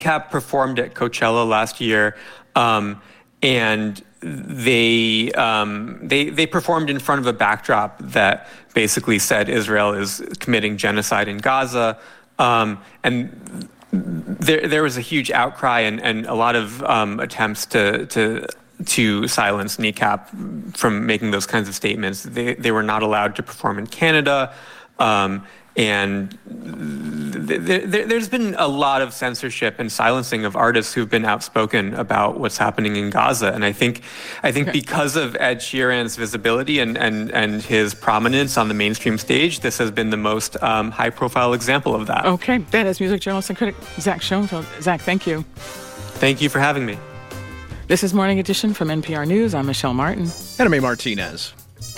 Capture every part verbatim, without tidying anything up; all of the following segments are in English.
Cap performed at Coachella last year, um, and they um, they they performed in front of a backdrop that basically said Israel is committing genocide in Gaza, um, and there there was a huge outcry and, and a lot of um, attempts to to to silence N E C A P from making those kinds of statements. They they were not allowed to perform in Canada. Um, And th- th- there's been a lot of censorship and silencing of artists who've been outspoken about what's happening in Gaza. And I think I think because of Ed Sheeran's visibility and, and, and his prominence on the mainstream stage, this has been the most um, high-profile example of that. Okay, that is music journalist and critic Zach Schoenfeld. Zach, thank you. Thank you for having me. This is Morning Edition from N P R News. I'm Michelle Martin. And I'm A. Martinez.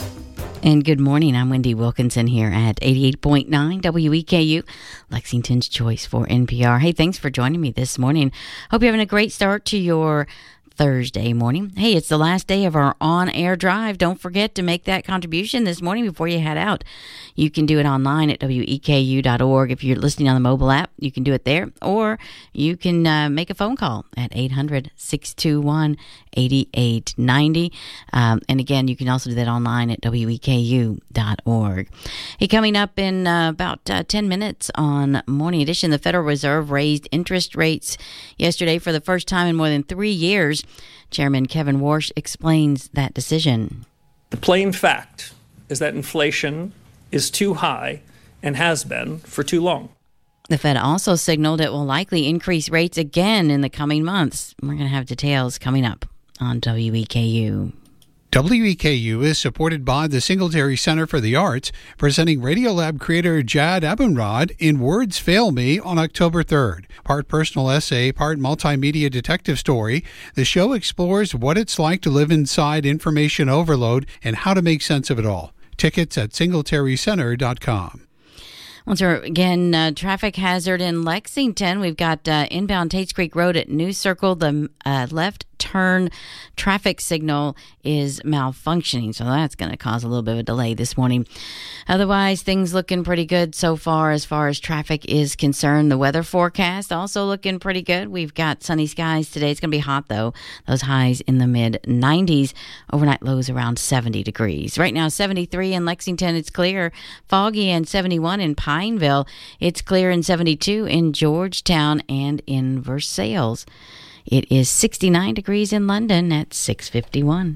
And good morning. I'm Wendy Wilkinson here at eighty-eight point nine W E K U, Lexington's Choice for N P R. Hey, thanks for joining me this morning. Hope you're having a great start to your Thursday morning. Hey, it's the last day of our on-air drive. Don't forget to make that contribution this morning before you head out. You can do it online at W E K U dot org. If you're listening on the mobile app, you can do it there. Or you can uh, make a phone call at eight hundred, six two one, eight eight nine zero. Um, and again, you can also do that online at W E K U dot org. Hey, coming up in uh, about uh, ten minutes on Morning Edition, the Federal Reserve raised interest rates yesterday for the first time in more than three years. Chairman Kevin Warsh explains that decision. The plain fact is that inflation is too high and has been for too long. The Fed also signaled it will likely increase rates again in the coming months. We're going to have details coming up on W E K U. W E K U is supported by the Singletary Center for the Arts, presenting Radiolab creator Jad Abumrad in Words Fail Me on October third. Part personal essay, part multimedia detective story, the show explores what it's like to live inside information overload and how to make sense of it all. Tickets at singletary center dot com. Once again, uh, traffic hazard in Lexington. We've got uh, inbound Tates Creek Road at New Circle. The uh, left turn traffic signal is malfunctioning, so that's going to cause a little bit of a delay this morning. Otherwise, things looking pretty good so far as far as traffic is concerned. The weather forecast also looking pretty good. We've got sunny skies today. It's going to be hot, though. Those highs in the mid nineties. Overnight lows around seventy degrees. Right now, seventy-three in Lexington. It's clear. Foggy and seventy-one in Pineville. It's clear in seventy-two in Georgetown and in Versailles. It is sixty-nine degrees in London at six fifty-one.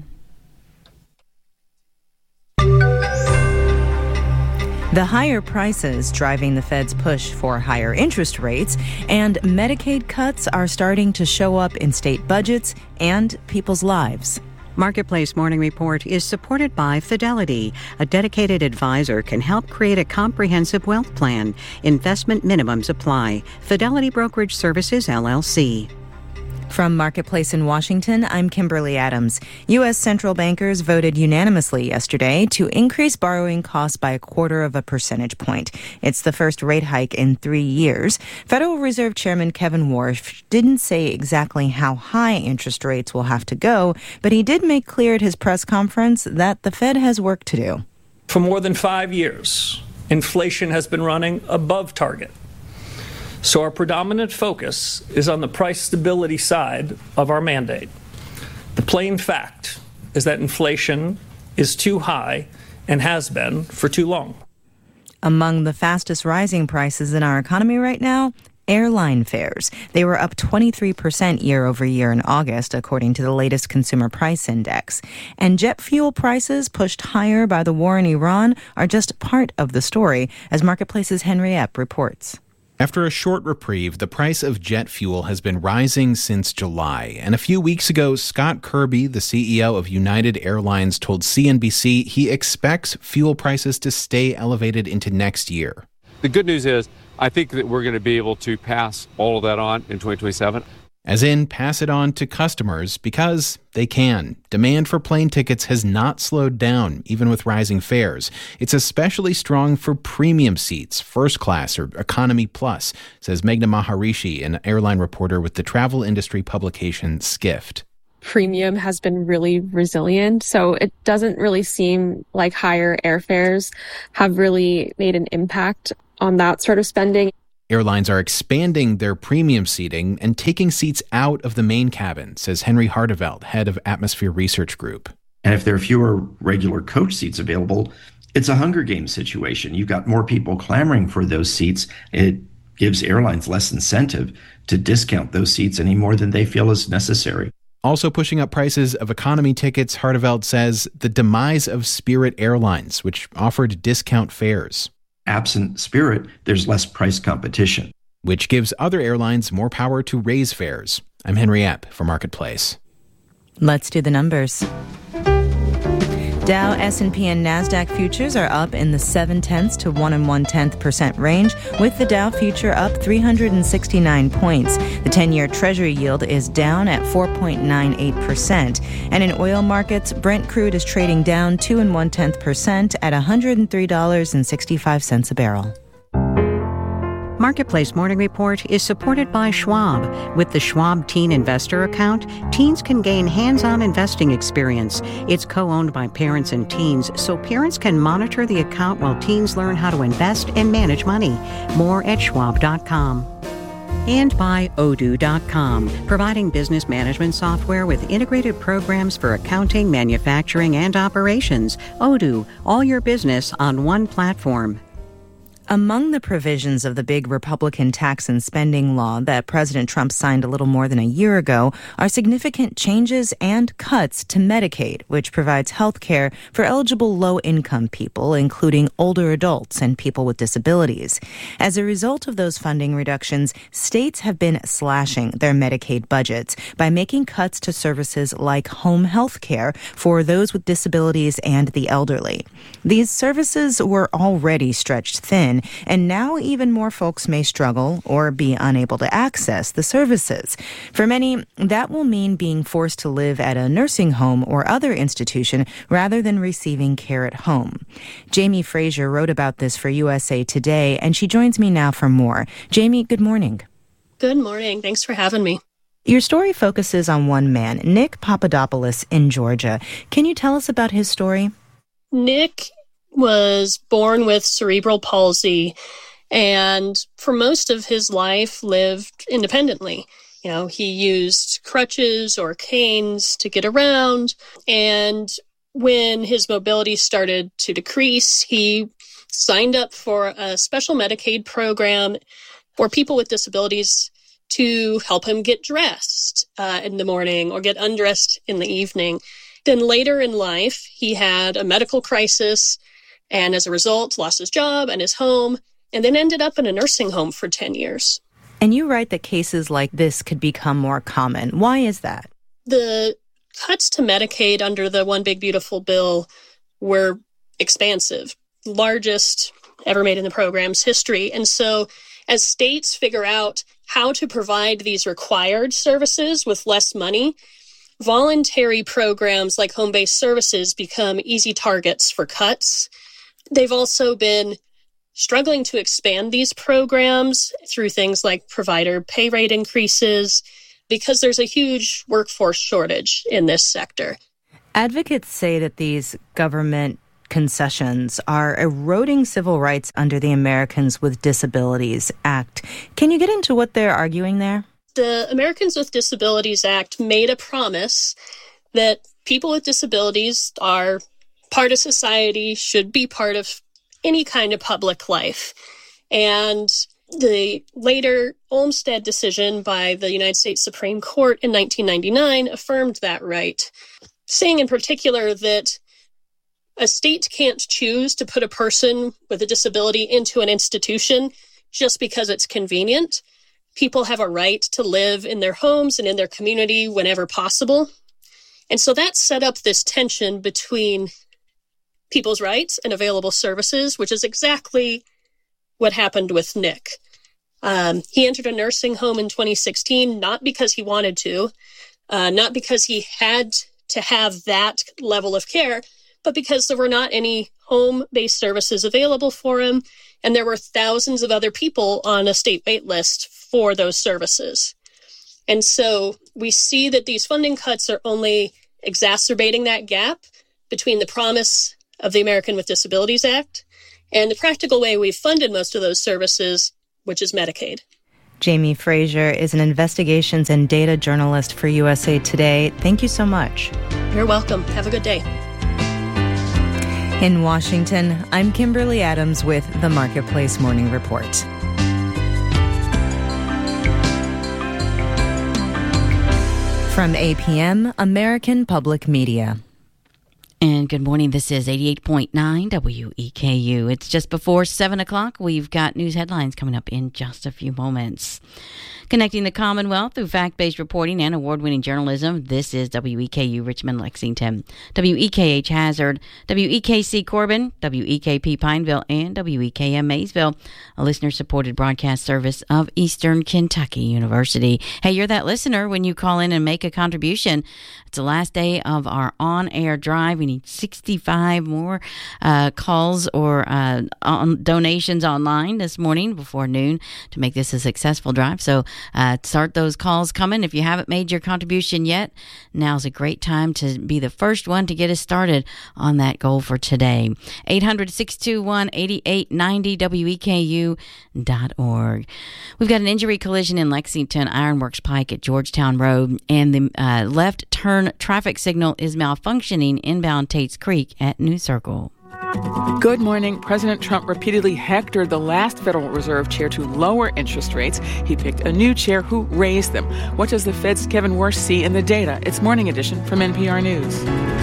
The higher prices driving the Fed's push for higher interest rates, and Medicaid cuts are starting to show up in state budgets and people's lives. Marketplace Morning Report is supported by Fidelity. A dedicated advisor can help create a comprehensive wealth plan. Investment minimums apply. Fidelity Brokerage Services, L L C. From Marketplace in Washington, I'm Kimberly Adams. U S central bankers voted unanimously yesterday to increase borrowing costs by a quarter of a percentage point. It's the first rate hike in three years. Federal Reserve Chairman Kevin Warsh didn't say exactly how high interest rates will have to go, but he did make clear at his press conference that the Fed has work to do. For more than five years, inflation has been running above target. So our predominant focus is on the price stability side of our mandate. The plain fact is that inflation is too high and has been for too long. Among the fastest rising prices in our economy right now, airline fares. They were up twenty-three percent year over year in August, according to the latest Consumer Price Index. And jet fuel prices, pushed higher by the war in Iran, are just part of the story, as Marketplace's Henry Epp reports. After a short reprieve, the price of jet fuel has been rising since July. And a few weeks ago, Scott Kirby, the C E O of United Airlines, told C N B C he expects fuel prices to stay elevated into next year. The good news is I think that we're going to be able to pass all of that on in twenty twenty-seven. As in, pass it on to customers because they can. Demand for plane tickets has not slowed down, even with rising fares. It's especially strong for premium seats, first class or economy plus, says Meghna Maharishi, an airline reporter with the travel industry publication Skift. Premium has been really resilient, so it doesn't really seem like higher airfares have really made an impact on that sort of spending. Airlines are expanding their premium seating and taking seats out of the main cabin, says Henry Hardeveld, head of Atmosphere Research Group. And if there are fewer regular coach seats available, it's a Hunger Games situation. You've got more people clamoring for those seats. It gives airlines less incentive to discount those seats any more than they feel is necessary. Also pushing up prices of economy tickets, Hardeveld says the demise of Spirit Airlines, which offered discount fares. Absent Spirit, there's less price competition, which gives other airlines more power to raise fares. I'm Henry Epp for Marketplace. Let's do the numbers. Dow, S and P, and NASDAQ futures are up in the seven-tenths to one and one-tenth percent range, with the Dow future up three hundred sixty-nine points. The ten-year Treasury yield is down at four point nine eight percent. And in oil markets, Brent crude is trading down two and one-tenth percent at one hundred three dollars and sixty-five cents a barrel. Marketplace Morning Report is supported by Schwab. With the Schwab Teen Investor Account, teens can gain hands-on investing experience. It's co-owned by parents and teens, so parents can monitor the account while teens learn how to invest and manage money. More at schwab dot com. And by odoo dot com, providing business management software with integrated programs for accounting, manufacturing, and operations. Odoo, all your business on one platform. Among the provisions of the big Republican tax and spending law that President Trump signed a little more than a year ago are significant changes and cuts to Medicaid, which provides health care for eligible low-income people, including older adults and people with disabilities. As a result of those funding reductions, states have been slashing their Medicaid budgets by making cuts to services like home health care for those with disabilities and the elderly. These services were already stretched thin, and now even more folks may struggle or be unable to access the services. For many, that will mean being forced to live at a nursing home or other institution rather than receiving care at home. Jamie Frazier wrote about this for U S A Today, and she joins me now for more. Jamie, good morning. Good morning. Thanks for having me. Your story focuses on one man, Nick Papadopoulos in Georgia. Can you tell us about his story? Nick was born with cerebral palsy and for most of his life lived independently. You know, he used crutches or canes to get around, and when his mobility started to decrease, he signed up for a special Medicaid program for people with disabilities to help him get dressed uh, in the morning or get undressed in the evening. Then later in life, he had a medical crisis and as a result lost his job and his home, and then ended up in a nursing home for ten years. And you write that cases like this could become more common. Why is that? The cuts to Medicaid under the One Big Beautiful Bill were expansive, largest ever made in the program's history. And so as states figure out how to provide these required services with less money, voluntary programs like home-based services become easy targets for cuts. They've also been struggling to expand these programs through things like provider pay rate increases because there's a huge workforce shortage in this sector. Advocates say that these government concessions are eroding civil rights under the Americans with Disabilities Act. Can you get into what they're arguing there? The Americans with Disabilities Act made a promise that people with disabilities are part of society, should be part of any kind of public life. And the later Olmstead decision by the United States Supreme Court in nineteen ninety-nine affirmed that right, saying in particular that a state can't choose to put a person with a disability into an institution just because it's convenient. People have a right to live in their homes and in their community whenever possible. And so that set up this tension between people's rights and available services, which is exactly what happened with Nick. Um, he entered a nursing home in twenty sixteen, not because he wanted to, uh, not because he had to have that level of care, but because there were not any home-based services available for him, and there were thousands of other people on a state wait list for those services. And so we see that these funding cuts are only exacerbating that gap between the promise of the American with Disabilities Act and the practical way we've funded most of those services which is Medicaid. Jamie Frazier is an investigations and data journalist for U S A Today. Thank you so much. You're welcome. Have a good day. In Washington, I'm Kimberly Adams with the Marketplace Morning Report. From A P M, American Public Media. And good morning. This is eighty-eight point nine W E K U. It's just before seven o'clock. We've got news headlines coming up in just a few moments. Connecting the Commonwealth through fact-based reporting and award-winning journalism, this is W E K U Richmond, Lexington, W E K H Hazard, W E K C Corbin, W E K P Pineville, and W E K M Maysville, a listener-supported broadcast service of Eastern Kentucky University. Hey, you're that listener when you call in and make a contribution. It's the last day of our on-air drive. We need sixty-five more uh, calls or uh, on donations online this morning before noon to make this a successful drive. So uh, start those calls coming. If you haven't made your contribution yet, now's a great time to be the first one to get us started on that goal for today. eight hundred, six two one, eight eight nine zero, W E K U dot org. We've got an injury collision in Lexington, Ironworks Pike at Georgetown Road, and the uh, left turn traffic signal is malfunctioning inbound Tate's Creek at New Circle. Good morning. President Trump repeatedly hectored the last Federal Reserve chair to lower interest rates. He picked a new chair who raised them. What does the Fed's Kevin Warsh see in the data? It's Morning Edition from N P R News.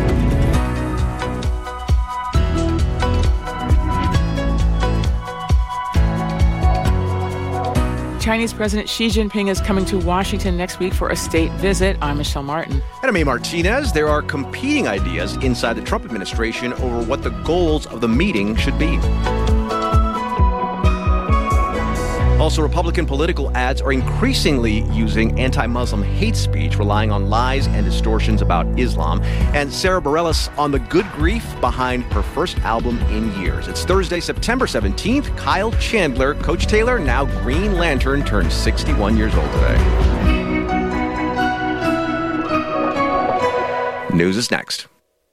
Chinese President Xi Jinping is coming to Washington next week for a state visit. I'm Michelle Martin. And I'm A. Martinez. There are competing ideas inside the Trump administration over what the goals of the meeting should be. Also, Republican political ads are increasingly using anti-Muslim hate speech, relying on lies and distortions about Islam. And Sarah Bareilles on the good grief behind her first album in years. It's Thursday, September seventeenth. Kyle Chandler, Coach Taylor, now Green Lantern, turned sixty-one years old today. News is next.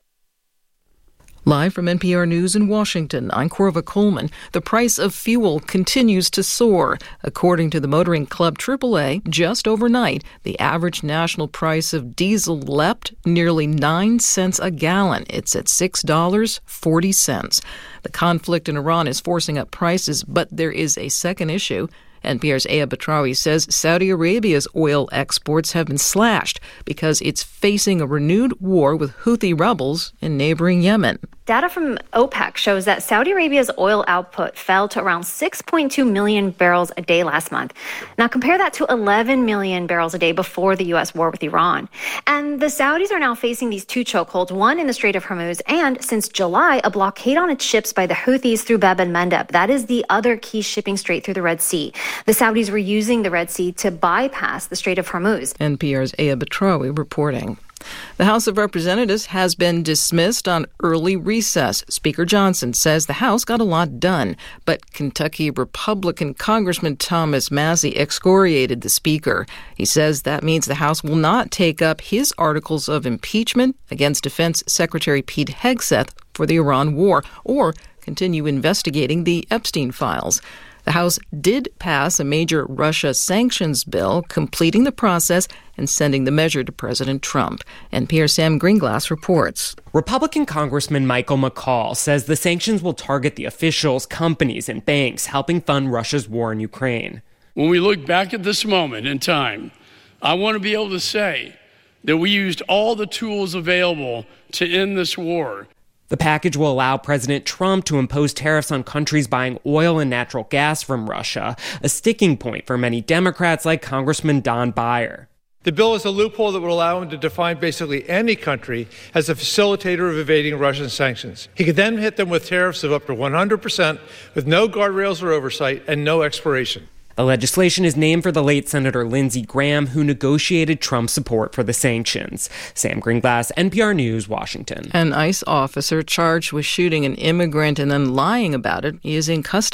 Live from N P R News in Washington, I'm Corva Coleman. The price of fuel continues to soar. According to the Motoring Club triple A, just overnight, the average national price of diesel leapt nearly nine cents a gallon. It's at six dollars and forty cents. The conflict in Iran is forcing up prices, but there is a second issue. N P R's Aya Batrawi says Saudi Arabia's oil exports have been slashed because it's facing a renewed war with Houthi rebels in neighboring Yemen. Data from OPEC shows that Saudi Arabia's oil output fell to around six point two million barrels a day last month. Now compare that to eleven million barrels a day before the U S war with Iran. And the Saudis are now facing these two chokeholds, one in the Strait of Hormuz, and since July, a blockade on its ships by the Houthis through Bab el-Mandeb. That is the other key shipping strait through the Red Sea. The Saudis were using the Red Sea to bypass the Strait of Hormuz. N P R's Aya Batrawi reporting. The House of Representatives has been dismissed on early recess. Speaker Johnson says the House got a lot done, but Kentucky Republican Congressman Thomas Massie excoriated the Speaker. He says that means the House will not take up his articles of impeachment against Defense Secretary Pete Hegseth for the Iran war or continue investigating the Epstein files. The House did pass a major Russia sanctions bill, completing the process and sending the measure to President Trump. N P R's Sam Greenglass reports. Republican Congressman Michael McCall says the sanctions will target the officials, companies, and banks helping fund Russia's war in Ukraine. When we look back at this moment in time, I want to be able to say that we used all the tools available to end this war. The package will allow President Trump to impose tariffs on countries buying oil and natural gas from Russia, a sticking point for many Democrats like Congressman Don Beyer. The bill is a loophole that would allow him to define basically any country as a facilitator of evading Russian sanctions. He could then hit them with tariffs of up to one hundred percent with no guardrails or oversight and no expiration. The legislation is named for the late Senator Lindsey Graham, who negotiated Trump's support for the sanctions. Sam Greenglass, N P R News, Washington. An ICE officer charged with shooting an immigrant and then lying about it is in custody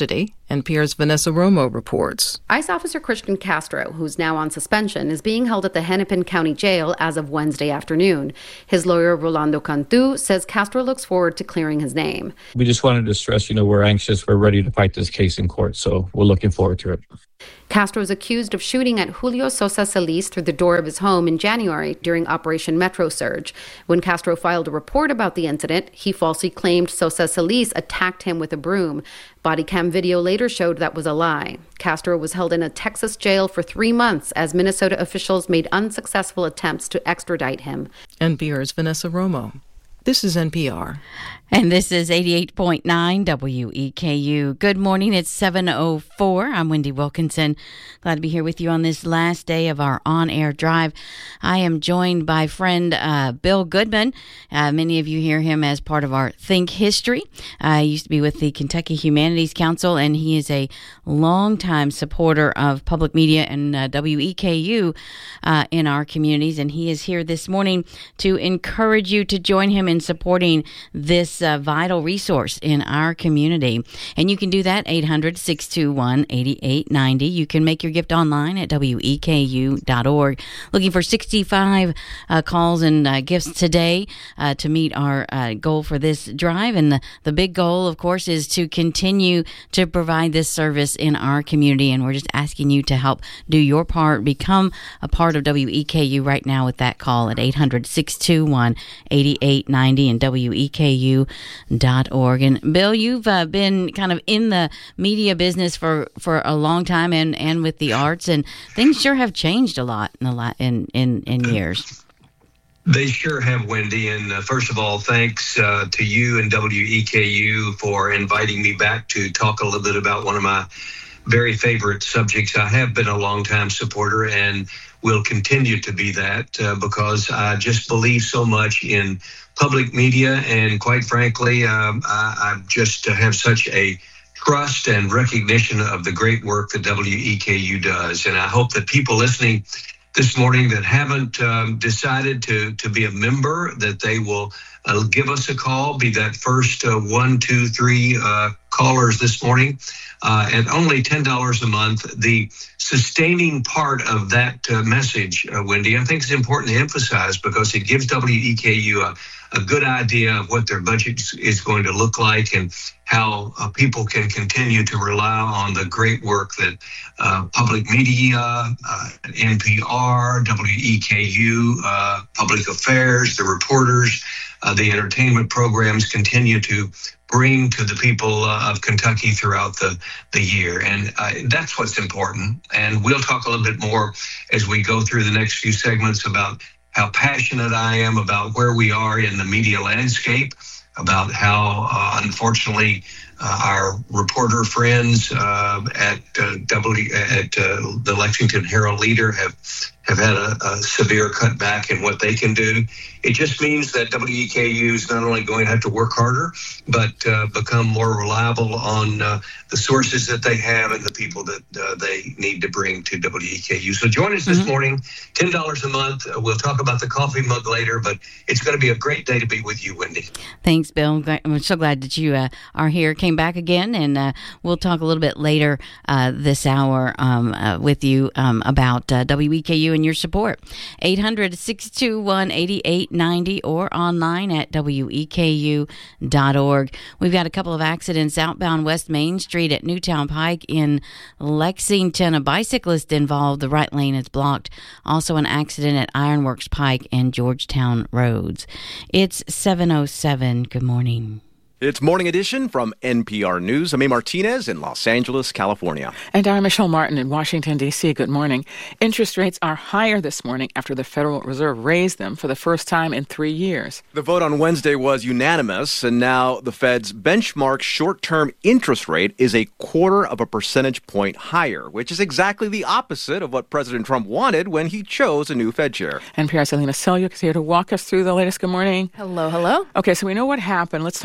N P R's Vanessa Romo reports. ICE officer Christian Castro, who's now on suspension, is being held at the Hennepin County Jail as of Wednesday afternoon. His lawyer, Rolando Cantu, says Castro looks forward to clearing his name. We just wanted to stress, you know, we're anxious. We're ready to fight this case in court, so we're looking forward to it. Castro is accused of shooting at Julio Sosa Solis through the door of his home in January during Operation Metro Surge. When Castro filed a report about the incident, he falsely claimed Sosa Solis attacked him with a broom. Body cam video later showed that was a lie. Castro was held in a Texas jail for three months as Minnesota officials made unsuccessful attempts to extradite him. N P R's Vanessa Romo. This is N P R. And this is eighty-eight point nine W E K U. Good morning. It's seven oh four. I'm Wendy Wilkinson. Glad to be here with you on this last day of our on-air drive. I am joined by friend uh, Bill Goodman. Uh, many of you hear him as part of our Think History. Uh, he used to be with the Kentucky Humanities Council, and he is a longtime supporter of public media and uh, W E K U uh, in our communities. And he is here this morning to encourage you to join him in supporting this Uh, vital resource in our community. And you can do that eight hundred, six two one, eight eight nine zero. You can make your gift online at W E K U dot org. Looking for sixty-five uh, calls and uh, gifts today uh, to meet our uh, goal for this drive. And the, the big goal, of course, is to continue to provide this service in our community. And we're just asking you to help do your part. Become a part of W E K U right now with that call at eight hundred, six two one, eight eight nine zero and W E K U dot org. And Bill, you've uh, been kind of in the media business for, for a long time, and, and with the arts, and things sure have changed a lot in the la- in, in in years. They sure have, Wendy. And uh, first of all, thanks uh, to you and W E K U for inviting me back to talk a little bit about one of my very favorite subjects. I have been a longtime supporter and will continue to be that uh, because I just believe so much in public media. And quite frankly, um, I, I just uh, have such a trust and recognition of the great work that W E K U does. And I hope that people listening this morning that haven't um, decided to, to be a member, that they will uh, give us a call, be that first uh, one, two, three uh, callers this morning. Uh, at only ten dollars a month, the sustaining part of that uh, message, uh, Wendy, I think is important to emphasize because it gives W E K U a, a good idea of what their budget is going to look like and how uh, people can continue to rely on the great work that uh, public media, uh, N P R, W E K U, uh, public affairs, the reporters, uh, the entertainment programs continue to bring to the people uh, of Kentucky throughout the, the year. And uh, that's what's important. And we'll talk a little bit more as we go through the next few segments about how passionate I am about where we are in the media landscape, about how, uh, unfortunately, uh, our reporter friends uh, at uh, W at uh, the Lexington Herald Leader have have had a, a severe cutback in what they can do. It just means that W E K U is not only going to have to work harder, but uh, become more reliable on uh, the sources that they have and the people that uh, they need to bring to W E K U. So join us this mm-hmm. morning, ten dollars a month. Uh, we'll talk about the coffee mug later, but it's going to be a great day to be with you, Wendy. Thanks, Bill. I'm so glad that you uh, are here, came back again, and uh, we'll talk a little bit later uh, this hour um, uh, with you um, about uh, W E K U and your support. eight hundred, six two one, eight eight nine zero or online at W E K U dot org. We've got a couple of accidents outbound West Main Street at Newtown Pike in Lexington. A bicyclist involved. The right lane is blocked. Also an accident at Ironworks Pike and Georgetown Roads. It's seven oh seven. Good morning. It's Morning Edition from N P R News. I'm A. Martinez in Los Angeles, California. And I'm Michelle Martin in Washington, D C. Good morning. Interest rates are higher this morning after the Federal Reserve raised them for the first time in three years. The vote on Wednesday was unanimous, and now the Fed's benchmark short-term interest rate is a quarter of a percentage point higher, which is exactly the opposite of what President Trump wanted when he chose a new Fed chair. N P R's Alina Selyuk is here to walk us through the latest. Good morning. Hello, hello. Okay, so we know what happened. Let's talk about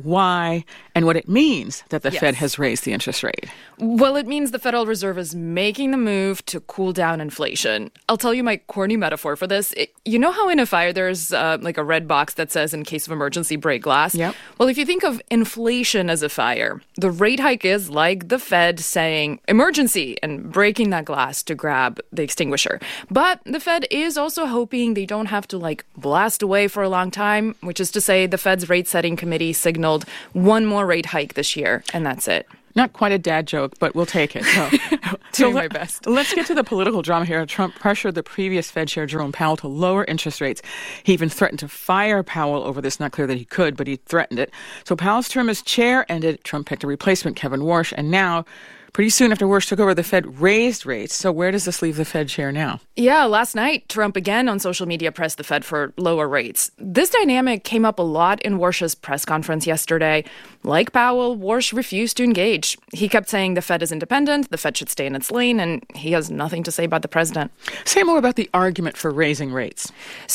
why and what it means that the Yes. Fed has raised the interest rate. Well, it means the Federal Reserve is making the move to cool down inflation. I'll tell you my corny metaphor for this. It, you know how in a fire there's uh, like a red box that says in case of emergency break glass? Yep. Well, if you think of inflation as a fire, the rate hike is like the Fed saying emergency and breaking that glass to grab the extinguisher. But the Fed is also hoping they don't have to like blast away for a long time, which is to say the Fed's rate setting committee signaled one more rate hike this year, and that's it. Not quite a dad joke, but we'll take it. So, Doing let, my best. Let's get to the political drama here. Trump pressured the previous Fed Chair, Jerome Powell, to lower interest rates. He even threatened to fire Powell over this. Not clear that he could, but he threatened it. So Powell's term as chair ended. Trump picked a replacement, Kevin Warsh, and now, pretty soon after Warsh took over, the Fed raised rates. So where does this leave the Fed chair now? Yeah, last night, Trump again on social media pressed the Fed for lower rates. This dynamic came up a lot in Warsh's press conference yesterday. Like Powell, Warsh refused to engage. He kept saying the Fed is independent, the Fed should stay in its lane, and he has nothing to say about the president. Say more about the argument for raising rates.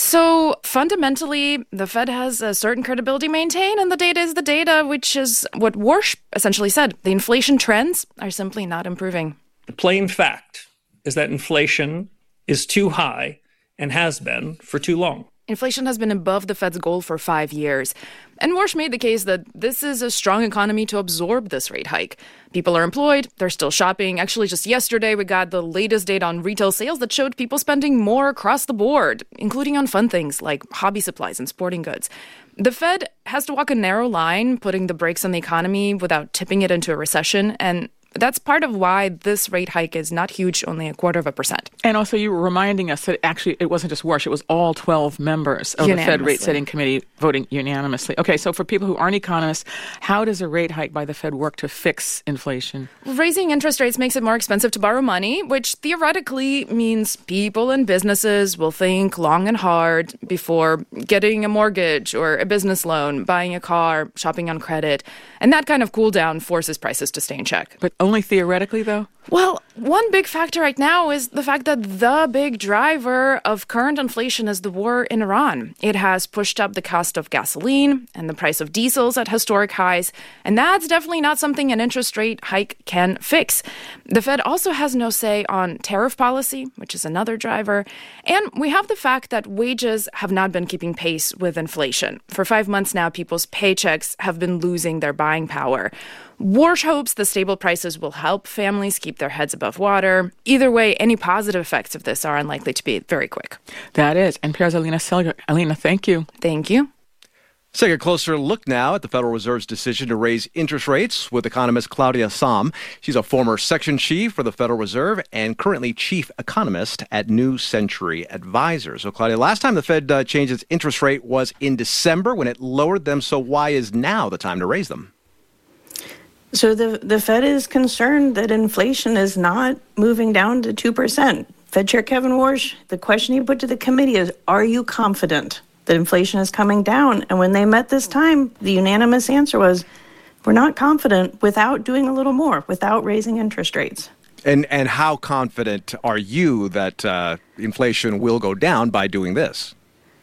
So fundamentally, the Fed has a certain credibility maintained, and the data is the data, which is what Warsh essentially said. The inflation trends are simply not improving. The plain fact is that inflation is too high and has been for too long. Inflation has been above the Fed's goal for five years. And Warsh made the case that this is a strong economy to absorb this rate hike. People are employed, they're still shopping. Actually, just yesterday, we got the latest data on retail sales that showed people spending more across the board, including on fun things like hobby supplies and sporting goods. The Fed has to walk a narrow line, putting the brakes on the economy without tipping it into a recession, and that's part of why this rate hike is not huge, only a quarter of a percent. And also you were reminding us that actually it wasn't just Warsh, it was all twelve members of the Fed rate setting committee voting unanimously. Okay, so for people who aren't economists, how does a rate hike by the Fed work to fix inflation? Raising interest rates makes it more expensive to borrow money, which theoretically means people and businesses will think long and hard before getting a mortgage or a business loan, buying a car, shopping on credit. And that kind of cool down forces prices to stay in check. But only theoretically, though? Well, one big factor right now is the fact that the big driver of current inflation is the war in Iran. It has pushed up the cost of gasoline and the price of diesels at historic highs, and that's definitely not something an interest rate hike can fix. The Fed also has no say on tariff policy, which is another driver, and we have the fact that wages have not been keeping pace with inflation. For five months now, people's paychecks have been losing their buying power. Warsh hopes the stable prices will help families keep their heads above water. Either way, any positive effects of this are unlikely to be very quick. That is. N P R's Alina Selger. Alina, thank you. Thank you. Let's take a closer look now at the Federal Reserve's decision to raise interest rates with economist Claudia Sahm. She's a former section chief for the Federal Reserve and currently chief economist at New Century Advisors. So, Claudia, last time the Fed uh, changed its interest rate was in December when it lowered them. So why is now the time to raise them? So the, the Fed is concerned that inflation is not moving down to two percent. Fed Chair Kevin Warsh, the question he put to the committee is, are you confident that inflation is coming down? And when they met this time, the unanimous answer was, we're not confident without doing a little more, without raising interest rates. And and how confident are you that uh, inflation will go down by doing this?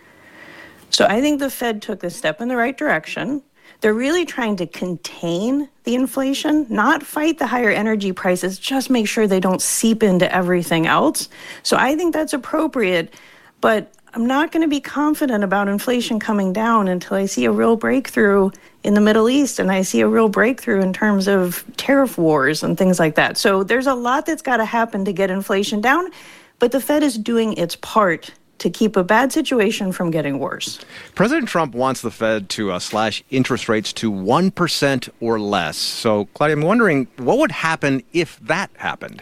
So I think the Fed took a step in the right direction. They're really trying to contain the inflation, not fight the higher energy prices, just make sure they don't seep into everything else. So I think that's appropriate, but I'm not going to be confident about inflation coming down until I see a real breakthrough in the Middle East and I see a real breakthrough in terms of tariff wars and things like that. So there's a lot that's got to happen to get inflation down, but the Fed is doing its part to keep a bad situation from getting worse. President Trump wants the Fed to uh, slash interest rates to one percent or less. So, Claudia, I'm wondering, what would happen if that happened?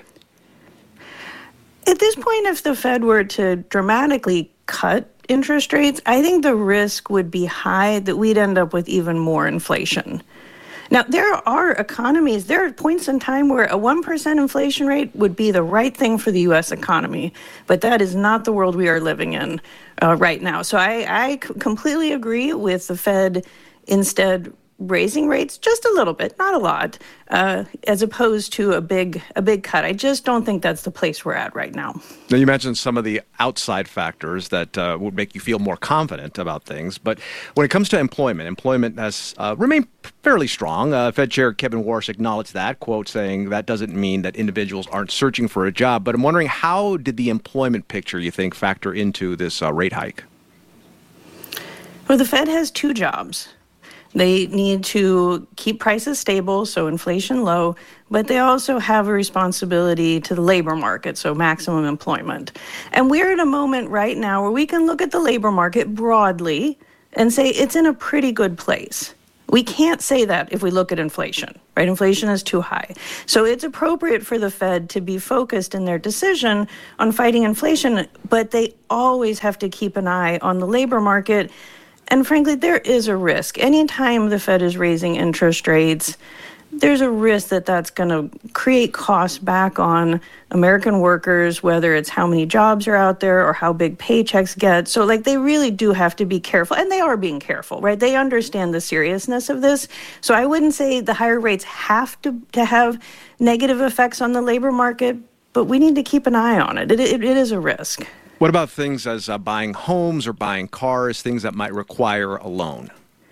At this point, if the Fed were to dramatically cut interest rates, I think the risk would be high that we'd end up with even more inflation. Now, there are economies, there are points in time where a one percent inflation rate would be the right thing for the U S economy, but that is not the world we are living in uh, right now. So I, I c- completely agree with the Fed instead raising rates just a little bit, not a lot, uh, as opposed to a big a big cut. I just don't think that's the place we're at right now. Now, you mentioned some of the outside factors that uh, would make you feel more confident about things. But when it comes to employment, employment has uh, remained fairly strong. Uh, Fed Chair Kevin Warsh acknowledged that, quote, saying that doesn't mean that individuals aren't searching for a job. But I'm wondering, how did the employment picture, you think, factor into this uh, rate hike? Well, the Fed has two jobs. They need to keep prices stable, so inflation low, but they also have a responsibility to the labor market, so maximum employment. And we're in a moment right now where we can look at the labor market broadly and say it's in a pretty good place. We can't say that if we look at inflation, right? Inflation is too high. So it's appropriate for the Fed to be focused in their decision on fighting inflation, but they always have to keep an eye on the labor market. And frankly, there is a risk. Anytime the Fed is raising interest rates, there's a risk that that's going to create costs back on American workers, whether it's how many jobs are out there or how big paychecks get. So, like, they really do have to be careful, and they are being careful, right? They understand the seriousness of this. So I wouldn't say the higher rates have to, to have negative effects on the labor market, but we need to keep an eye on it. It, it, it is a risk. What about things as uh, buying homes or buying cars, things that might require a loan?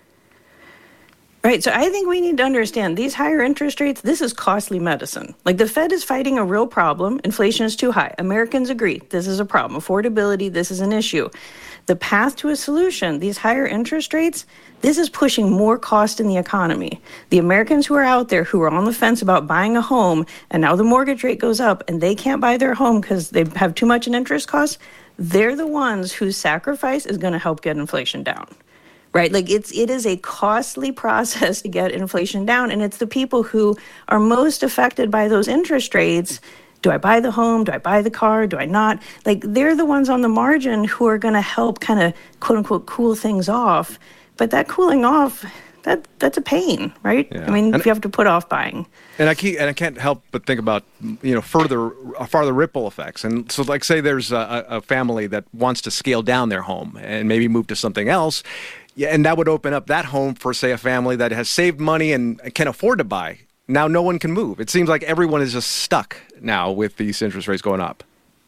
Right. So I think we need to understand these higher interest rates, this is costly medicine. Like, the Fed is fighting a real problem. Inflation is too high. Americans agree this is a problem. Affordability, this is an issue. The path to a solution, these higher interest rates, this is pushing more cost in the economy. The Americans who are out there who are on the fence about buying a home, and now the mortgage rate goes up and they can't buy their home because they have too much in interest costs, they're the ones whose sacrifice is going to help get inflation down. Right? Like, it's it is a costly process to get inflation down, and it's the people who are most affected by those interest rates. Do I buy the home? Do I buy the car? Do I not? Like, they're the ones on the margin who are going to help kind of, quote unquote, cool things off. But that cooling off, that that's a pain, right? Yeah. I mean, and, if you have to put off buying. And I keep, and I can't help but think about, you know, further farther ripple effects. And so, like, say there's a, a family that wants to scale down their home and maybe move to something else. Yeah, and that would open up that home for, say, a family that has saved money and can afford to buy. Now no one can move. It seems like everyone is just stuck now with these interest rates going up.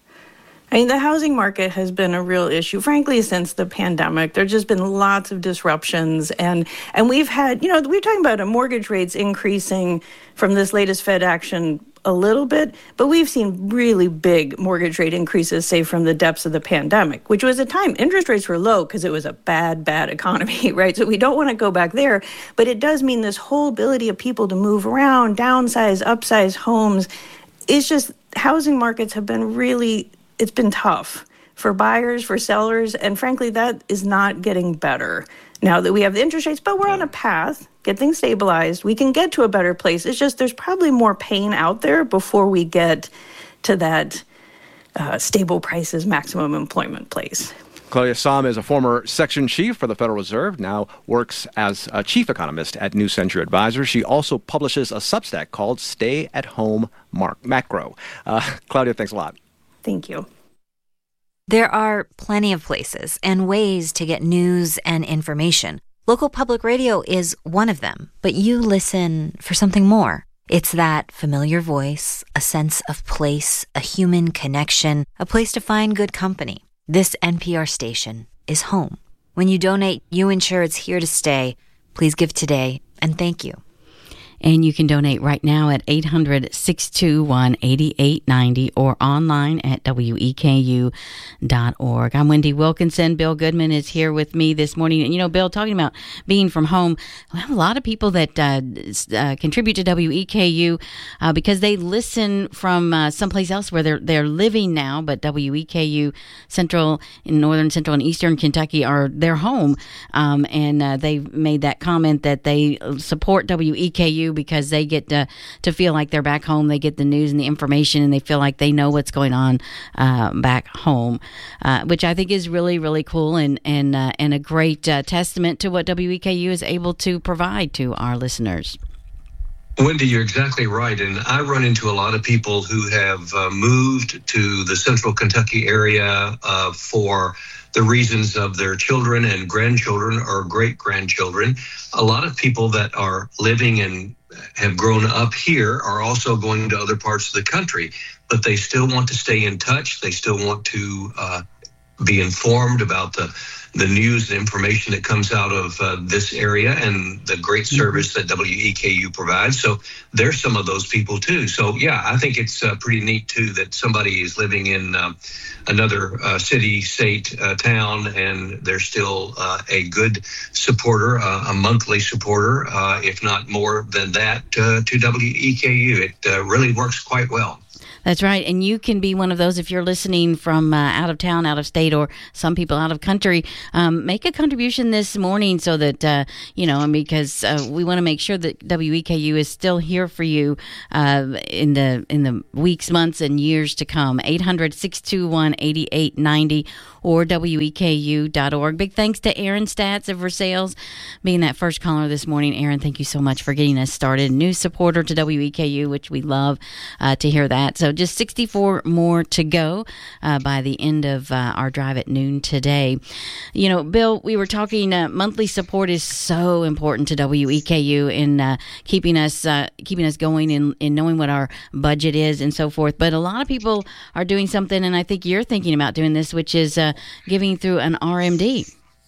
I mean, the housing market has been a real issue, frankly, since the pandemic. There's just been lots of disruptions. And and we've had, you know, we're talking about a mortgage rates increasing from this latest Fed action a little bit, but we've seen really big mortgage rate increases, say, from the depths of the pandemic, which was a time interest rates were low because it was a bad, bad economy, right? So we don't want to go back there, but it does mean this whole ability of people to move around, downsize, upsize homes. It's just housing markets have been really, it's been tough for buyers, for sellers, and frankly, that is not getting better now that we have the interest rates, but we're on a path, get things stabilized. We can get to a better place. It's just there's probably more pain out there before we get to that uh, stable prices, maximum employment place. Claudia Sahm is a former section chief for the Federal Reserve, now works as a chief economist at New Century Advisors. She also publishes a Substack called Stay at Home Mark- Macro. Uh, Claudia, thanks a lot. Thank you. There are plenty of places and ways to get news and information. Local public radio is one of them, but you listen for something more. It's that familiar voice, a sense of place, a human connection, a place to find good company. This N P R station is home. When you donate, you ensure it's here to stay. Please give today, and thank you. And you can donate right now at eight hundred, six two one, eight eight nine zero or online at W E K U dot org. I'm Wendy Wilkinson. Bill Goodman is here with me this morning. And, you know, Bill, talking about being from home, we have a lot of people that uh, uh, contribute to W E K U uh, because they listen from uh, someplace else where they're, they're living now, but W E K U Central, in northern, central, and eastern Kentucky are their home. Um, and uh, they made that comment that they support W E K U because they get to, to feel like they're back home. They get the news and the information, and they feel like they know what's going on uh, back home, uh, which I think is really, really cool and and uh, and a great uh, testament to what W E K U is able to provide to our listeners. Wendy, you're exactly right. And I run into a lot of people who have uh, moved to the central Kentucky area uh, for the reasons of their children and grandchildren or great-grandchildren. A lot of people that are living and have grown up here are also going to other parts of the country, but they still want to stay in touch. They still want to uh, be informed about the the news and information that comes out of uh, this area and the great service that W E K U provides. So there's some of those people too. So yeah, I think it's uh, pretty neat too that somebody is living in uh, another uh, city, state, uh, town, and they're still uh, a good supporter, uh, a monthly supporter, uh, if not more than that, uh, to W E K U. It uh, really works quite well. That's right. And you can be one of those if you're listening from uh, out of town, out of state, or some people out of country. Um, make a contribution this morning so that, uh, you know, because uh, we want to make sure that W E K U is still here for you uh, in the in the weeks, months, and years to come. eight hundred, six two one, eight eight nine zero or W E K U dot org. Big thanks to Aaron Stats of Versailles being that first caller this morning. Aaron, thank you so much for getting us started. New supporter to W E K U, which we love uh, to hear that. So just sixty-four more to go uh, by the end of uh, our drive at noon today. You know, Bill, we were talking, uh, monthly support is so important to W E K U in uh, keeping us uh, keeping us going and in, in knowing what our budget is and so forth. But a lot of people are doing something, and I think you're thinking about doing this, which is uh, giving through an R M D.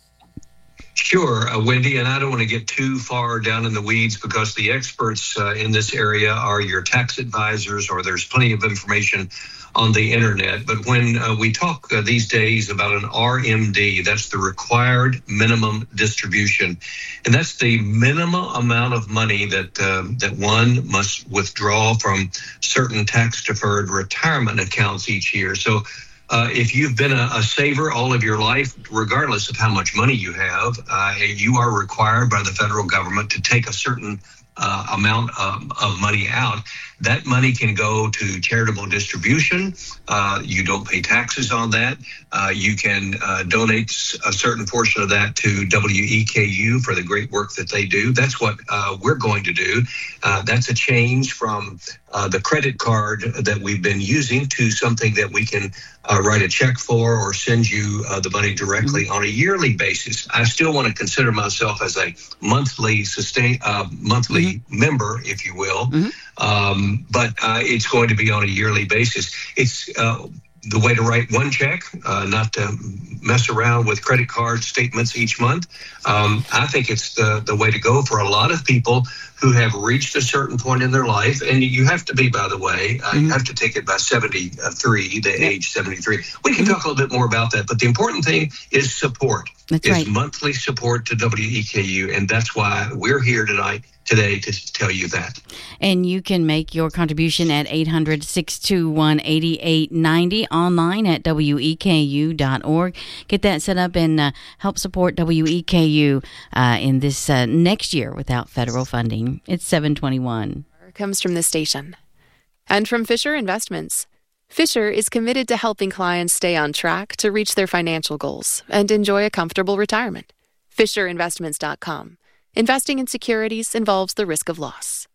Sure, uh, Wendy, and I don't want to get too far down in the weeds because the experts uh, in this area are your tax advisors, or there's plenty of information on the internet. But when uh, we talk uh, these days about an R M D, that's the required minimum distribution. And that's the minimum amount of money that uh, that one must withdraw from certain tax-deferred retirement accounts each year. So Uh, if you've been a, a saver all of your life, regardless of how much money you have, uh, you are required by the federal government to take a certain uh, amount of, of money out. That money can go to charitable distribution. Uh, you don't pay taxes on that. Uh, you can uh, donate a certain portion of that to W E K U for the great work that they do. That's what uh, we're going to do. Uh, that's a change from uh, the credit card that we've been using to something that we can uh, write a check for or send you uh, the money directly mm-hmm. on a yearly basis. I still want to consider myself as a monthly sustain uh, monthly mm-hmm. member, if you will. Mm-hmm. Um, but uh, it's going to be on a yearly basis. It's uh, the way to write one check, uh, not to mess around with credit card statements each month. Um, I think it's the, the way to go for a lot of people who have reached a certain point in their life. And you have to be, by the way, uh, mm-hmm. you have to take it by seventy-three, the yeah. age seventy-three. We can mm-hmm. talk a little bit more about that. But the important thing is support. That's is right. monthly support to W E K U. And that's why we're here tonight. today to tell you that. And you can make your contribution at eight hundred, six two one, eight eight nine zero, online at W E K U dot org. Get that set up and uh, help support W E K U uh, in this uh, next year without federal funding. It's seven twenty-one. Comes from the station. And from Fisher Investments. Fisher is committed to helping clients stay on track to reach their financial goals and enjoy a comfortable retirement. Fisher Investments dot com. Investing in securities involves the risk of loss.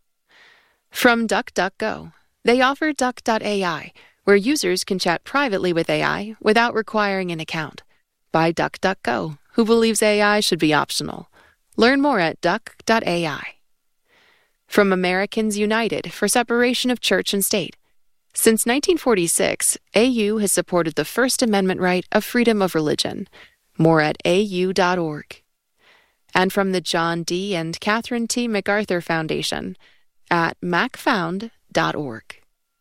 From DuckDuckGo. They offer Duck dot A I, where users can chat privately with A I without requiring an account. By DuckDuckGo, who believes A I should be optional. Learn more at Duck dot A I. From Americans United for separation of church and state. Since nineteen forty-six, A U has supported the First Amendment right of freedom of religion. More at A U dot org. And from the John D. and Catherine T. MacArthur Foundation at mac found dot org.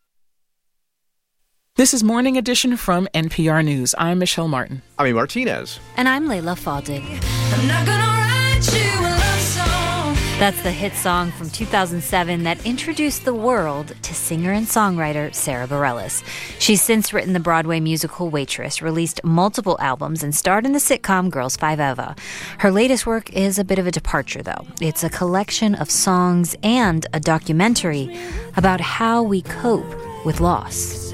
This is Morning Edition from N P R News. I'm Michelle Martin. I'm Martinez. And I'm Layla Faldig. I'm not gonna write you a love song. That's the hit song from two thousand seven that introduced the world to singer and songwriter Sara Bareilles. She's since written the Broadway musical Waitress, released multiple albums, and starred in the sitcom Girls Five Eva. Her latest work is a bit of a departure, though. It's a collection of songs and a documentary about how we cope with loss.